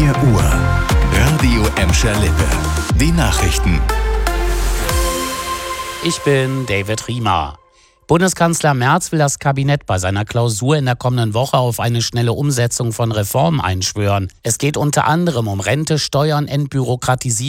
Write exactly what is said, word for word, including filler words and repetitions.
vier Uhr. Radio Emscher Lippe. Die Nachrichten. Ich bin David Riemer. Bundeskanzler Merz will das Kabinett bei seiner Klausur in der kommenden Woche auf eine schnelle Umsetzung von Reformen einschwören. Es geht unter anderem um Rente, Steuern, Entbürokratisierung